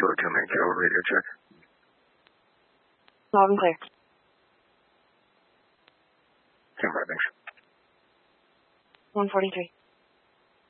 202, make your radio check. Loud and clear. Camera, thanks. 143.